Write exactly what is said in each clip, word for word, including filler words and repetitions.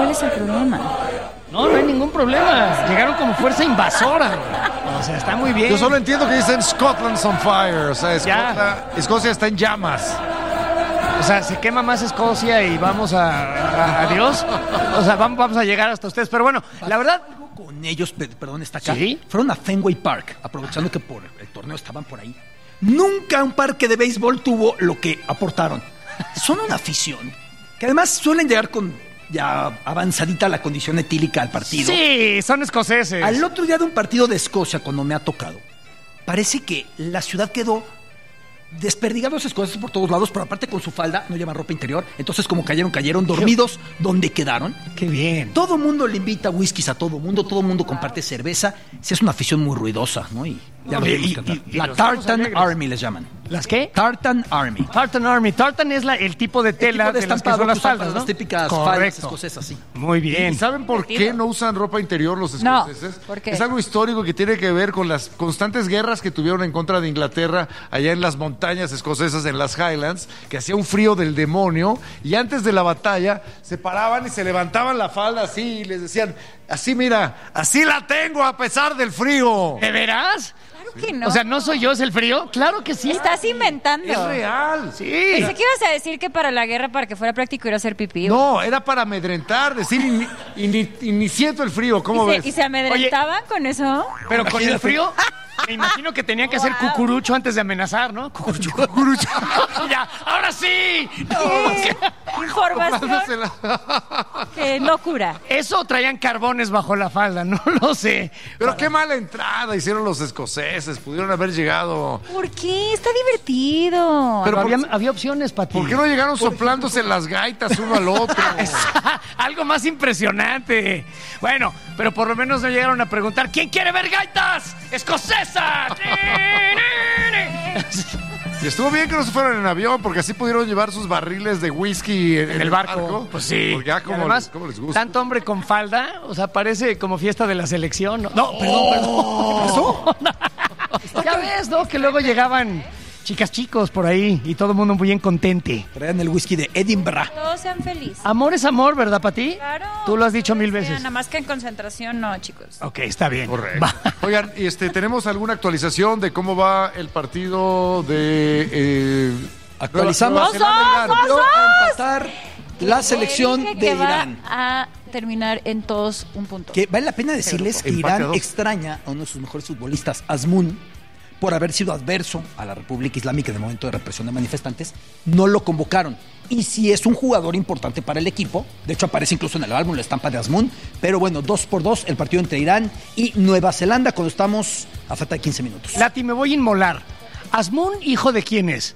¿Cuál es el problema? No, no hay ningún problema. Llegaron como fuerza invasora. O sea, está muy bien. Yo solo entiendo que dicen Scotland's on fire. O sea, Escocia, Escocia está en llamas. O sea, se quema más Escocia y vamos a, a, a Dios. O sea, vamos, vamos a llegar hasta ustedes. Pero bueno, la verdad... Con ellos, perdón, está acá. ¿Sí? Fueron a Fenway Park, aprovechando que por el torneo estaban por ahí. Nunca un parque de béisbol tuvo lo que aportaron. Son una afición que además suelen llegar con ya avanzadita la condición etílica al partido. Sí, son escoceses. Al otro día de un partido de Escocia, cuando me ha tocado, parece que la ciudad quedó desperdigada los escoceses por todos lados, pero aparte con su falda, no llevan ropa interior. Entonces, como cayeron, cayeron dormidos donde quedaron. Qué bien. Todo mundo le invita whiskies a todo mundo, todo mundo comparte cerveza. Sí, es una afición muy ruidosa, ¿no? Y ya No, lo y- vimos y- cantar. y- y La los Tartan alegres. Army les llaman. ¿Las qué? Tartan Army. Tartan Army. Tartan es la, el tipo de tela El tipo de, las que estampado son las que usan faldas, para ¿no? las típicas faldas Correcto. escocesas, sí. Muy ¿Y bien. saben por qué no usan ropa interior los No, escoceses? ¿por qué? Es algo histórico que tiene que ver con las constantes guerras que tuvieron en contra de Inglaterra allá en las montañas escocesas, en las Highlands, que hacía un frío del demonio, y antes de la batalla se paraban y se levantaban la falda así y les decían, así mira, así la tengo a pesar del frío. ¿De veras? Claro que no. O sea, ¿no soy yo, es el frío? Claro que sí. Estás inventando. Es real. Sí. Pensé que ibas a decir que para la guerra, para que fuera práctico, ir a hacer pipí. No, era para amedrentar, decir, ini- ini- iniciento el frío, ¿cómo ¿Y, ves? se, ¿Y se amedrentaban con eso? Pero con el frío, me imagino que tenía que hacer Wow. cucurucho antes de amenazar, ¿no? Cucurucho, cucurucho. Ya, ahora sí. ¿Qué? Información Dándosela. que no cura. Eso traían carbones bajo la falda, no lo sé. Pero qué mala entrada hicieron los escoceses, pudieron haber llegado. ¿Por qué? Está divertido. Pero Pero había, por- había opciones para ti. ¿Por qué no llegaron soplándose las gaitas uno al otro? Algo más impresionante. Bueno, pero por lo menos no llegaron a preguntar ¿quién quiere ver gaitas? ¡Escocesa! Y estuvo bien que no se fueran en avión, porque así pudieron llevar sus barriles de whisky en, En el barco. Pues sí. Porque ya Y como, además, les, como les gusta. tanto hombre con falda, o sea, parece como fiesta de la selección. No, no, perdón, perdón. ¿Qué pasó? Ya ves, ¿no? Que luego llegaban chicas chicos por ahí y todo el mundo muy bien contente. Traían el whisky de Edinburgh. Todos sean felices. Amor es amor, ¿verdad, Pati? Claro. Tú lo has dicho mil O sea, veces. Nada más que en concentración, no, chicos. Ok, está bien. Correcto. Va. Oigan, y este, ¿tenemos alguna actualización de cómo va el partido de... eh, Actualizamos. Nueva Zelanda, Irán? Volvió a empatar la selección Dije de que va Irán. a terminar en todos un punto. Que vale la pena decirles que Empate a Irán dos. extraña a uno de sus mejores futbolistas, Azmoun, por haber sido adverso a la República Islámica en el momento de represión de manifestantes. No lo convocaron. Y sí es un jugador importante para el equipo. De hecho, aparece incluso en el álbum la estampa de Azmoun. Pero bueno, dos por dos el partido entre Irán y Nueva Zelanda cuando estamos a falta de quince minutos. Lati, me voy a inmolar. ¿Azmoun, hijo de quién es?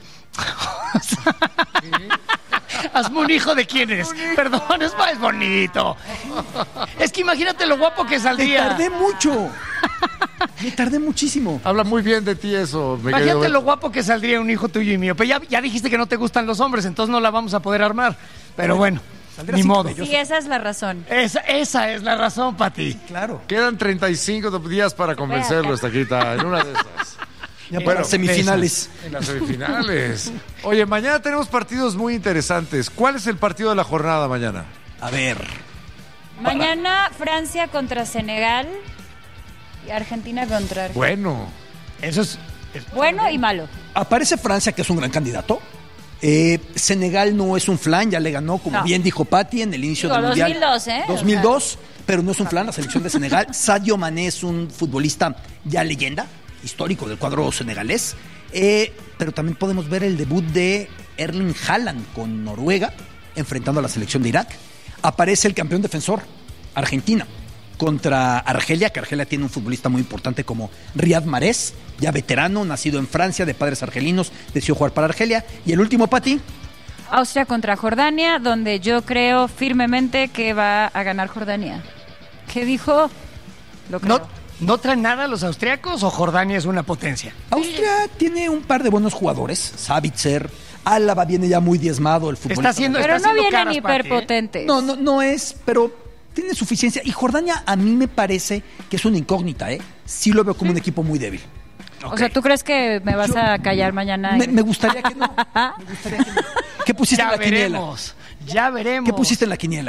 Azmoun, hijo de quién es. Perdón, es más bonito. Es que imagínate lo guapo que ¡Te saldría. tardé mucho! Me tardé muchísimo. Habla muy bien de ti eso. me querido Imagínate Beto. lo guapo que saldría un hijo tuyo y mío. Pero ya, ya dijiste que no te gustan los hombres, entonces no la vamos a poder armar. Pero bueno, saldrá ni sin modo. cabello. Sí, esa es la razón. Esa, esa es la razón, Pati. Claro. Quedan treinta y cinco días para convencerlo, Estaquita, en una de esas. Ya Eh, para bueno, semifinales. En las semifinales. Oye, mañana tenemos partidos muy interesantes. ¿Cuál es el partido de la jornada mañana? A ver. Mañana Francia contra Senegal y Argentina contra Argentina. Bueno. Eso es... es- Bueno y malo. Aparece Francia, que es un gran candidato. Eh, Senegal no es un flan, ya le ganó, como No. bien dijo Patti, en el inicio Digo, del Mundial. dos mil dos, ¿eh? dos mil dos, pero no es un flan, la selección de Senegal. Sadio Mané es un futbolista ya leyenda, histórico del cuadro senegalés. Eh, pero también podemos ver el debut de Erling Haaland con Noruega, enfrentando a la selección de Irak. Aparece el campeón defensor, Argentina, contra Argelia, que Argelia tiene un futbolista muy importante como Riyad Mahrez, ya veterano, nacido en Francia, de padres argelinos, decidió jugar para Argelia. Y el último, Pati, Austria contra Jordania, donde yo creo firmemente que va a ganar Jordania. ¿Qué dijo? Lo creo. ¿No, ¿No traen nada los austriacos o Jordania es una potencia? Austria tiene un par de buenos jugadores, Sabitzer, Álava viene ya muy diezmado, el futbolista. Está haciendo, Pero está no haciendo vienen caras, Pati, ¿eh? hiperpotentes. No, no, no es, pero tiene suficiencia. Y Jordania a mí me parece que es una incógnita, ¿eh? Sí lo veo como un equipo muy débil. O sea, ¿tú crees que me vas a callar mañana? Me, me gustaría que no. Me gustaría que no. ¿Qué pusiste Ya en la quiniela? veremos, ya veremos. ¿Qué pusiste en la quiniela?